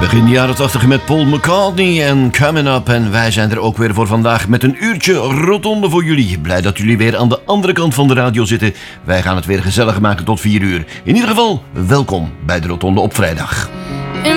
Begin jaren 80 met Paul McCartney en Coming Up. En wij zijn er ook weer voor vandaag met een uurtje Rotonde voor jullie. Blij dat jullie weer aan de andere kant van de radio zitten. Wij gaan het weer gezellig maken tot 4 uur. In ieder geval, welkom bij de Rotonde op vrijdag.